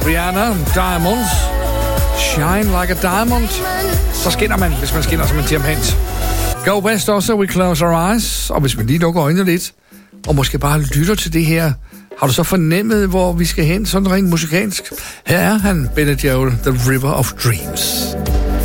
Rihanna, Diamonds. Shine like a diamond. Så skinner man, hvis man skinner som en diamant. Go West også, We Close Our Eyes. Og hvis man lige lukker øjnene lidt, og måske bare lytter til det her, har du så fornemmet, hvor vi skal hen, sådan rent musikalsk? Her er han, Billy Joel, The River of Dreams.